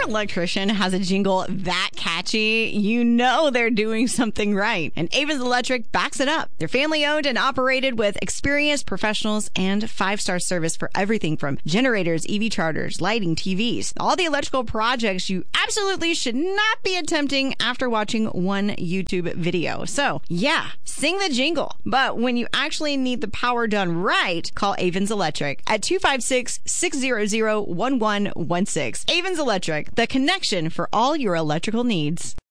electrician has a jingle that catchy, you know they're doing something right. And Avens Electric backs it up. They're family owned and operated with experienced professionals and 5-star service for everything from generators, EV chargers, lighting, TVs, all the electrical projects you absolutely should not be attempting after watching one YouTube video. So, yeah, sing the jingle. But when you actually need the power done right, call Avens Electric at 256-600-1116. Avens Electric, the connection for all your electrical needs.